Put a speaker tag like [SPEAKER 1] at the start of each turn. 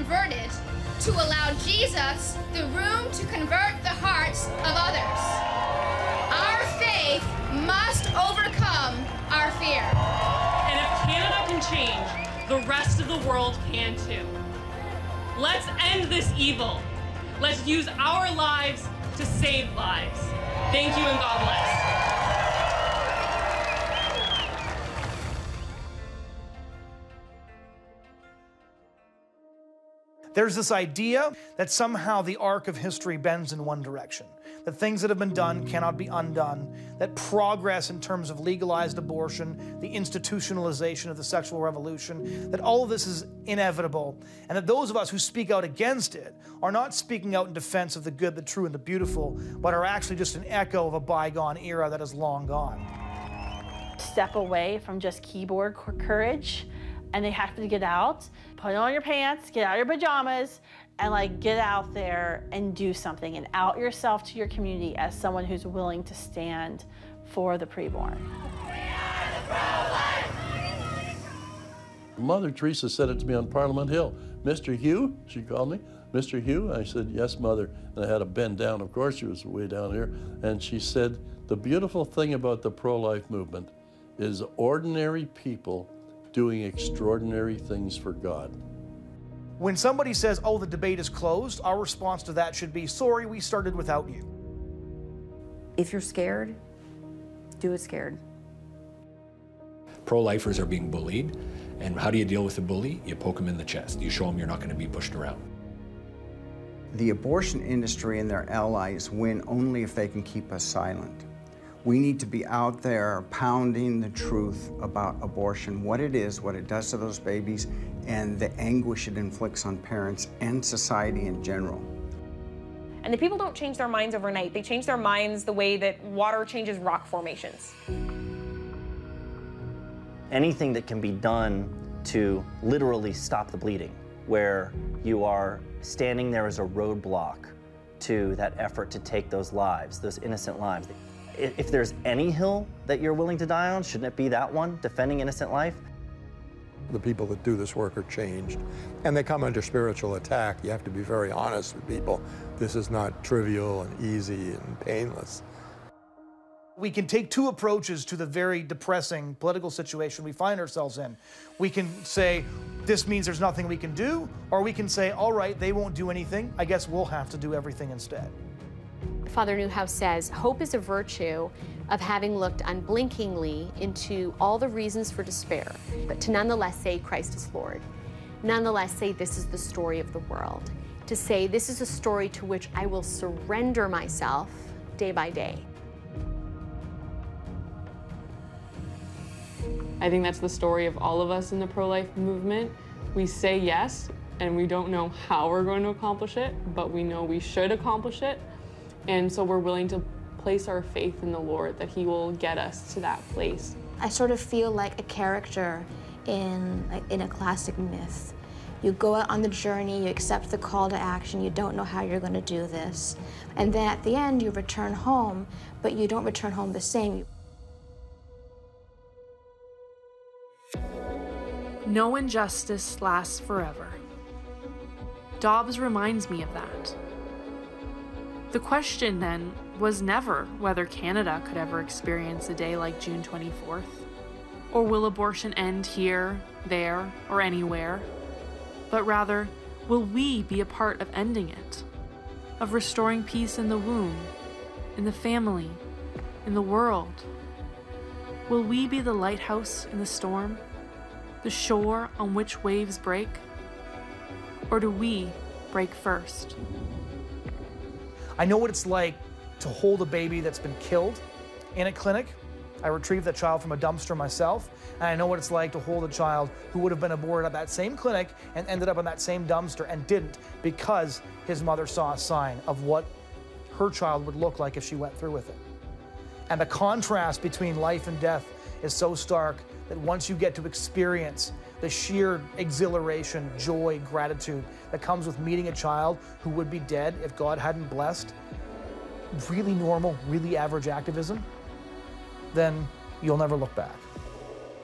[SPEAKER 1] converted to allow Jesus the room to convert the hearts of others. Our faith must overcome our fear.
[SPEAKER 2] And if Canada can change, the rest of the world can too. Let's end this evil. Let's use our lives to save lives. Thank you and God bless.
[SPEAKER 3] There's this idea that somehow the arc of history bends in one direction, that things that have been done cannot be undone, that progress in terms of legalized abortion, the institutionalization of the sexual revolution, that all of this is inevitable, and that those of us who speak out against it are not speaking out in defense of the good, the true, and the beautiful, but are actually just an echo of a bygone era that is long gone.
[SPEAKER 4] Step away from just keyboard courage, and they have to get out, put on your pants, get out your pajamas, and like get out there and do something and out yourself to your community as someone who's willing to stand for the preborn.
[SPEAKER 5] Mother Teresa said it to me on Parliament Hill. Mr. Hugh, she called me, Mr. Hugh. I said, yes, Mother. And I had to bend down. Of course, she was way down here. And she said, the beautiful thing about the pro-life movement is ordinary people doing extraordinary things for God.
[SPEAKER 3] When somebody says, oh, the debate is closed, our response to that should be, sorry, we started without you.
[SPEAKER 6] If you're scared, do it scared.
[SPEAKER 7] Pro-lifers are being bullied, and how do you deal with a bully? You poke them in the chest. You show them you're not going to be pushed around.
[SPEAKER 8] The abortion industry and their allies win only if they can keep us silent. We need to be out there pounding the truth about abortion, what it is, what it does to those babies, and the anguish it inflicts on parents and society in general.
[SPEAKER 9] And the people don't change their minds overnight. They change their minds the way that water changes rock formations.
[SPEAKER 10] Anything that can be done to literally stop the bleeding, where you are standing there as a roadblock to that effort to take those lives, those innocent lives. If there's any hill that you're willing to die on, shouldn't it be that one, defending innocent life?
[SPEAKER 11] The people that do this work are changed, and they come under spiritual attack. You have to be very honest with people. This is not trivial and easy and painless.
[SPEAKER 3] We can take two approaches to the very depressing political situation we find ourselves in. We can say, this means there's nothing we can do, or we can say, all right, they won't do anything. I guess we'll have to do everything instead.
[SPEAKER 12] Father Newhouse says, hope is a virtue of having looked unblinkingly into all the reasons for despair, but to nonetheless say Christ is Lord. Nonetheless say this is the story of the world. To say this is a story to which I will surrender myself day by day.
[SPEAKER 2] I think that's the story of all of us in the pro-life movement. We say yes, and we don't know how we're going to accomplish it, but we know we should accomplish it. And so we're willing to place our faith in the Lord that He will get us to that place.
[SPEAKER 13] I sort of feel like a character in a classic myth. You go out on the journey, you accept the call to action, you don't know how you're going to do this. And then at the end, you return home, but you don't return home the same.
[SPEAKER 14] No injustice lasts forever. Dobbs reminds me of that. The question, then, was never whether Canada could ever experience a day like June 24th, or will abortion end here, there, or anywhere, but rather, will we be a part of ending it, of restoring peace in the womb, in the family, in the world? Will we be the lighthouse in the storm, the shore on which waves break, or do we break first?
[SPEAKER 3] I know what it's like to hold a baby that's been killed in a clinic. I retrieved that child from a dumpster myself, and I know what it's like to hold a child who would have been aborted at that same clinic and ended up in that same dumpster and didn't because his mother saw a sign of what her child would look like if she went through with it. And the contrast between life and death is so stark that once you get to experience the sheer exhilaration, joy, gratitude that comes with meeting a child who would be dead if God hadn't blessed really normal, really average activism, then you'll never look back.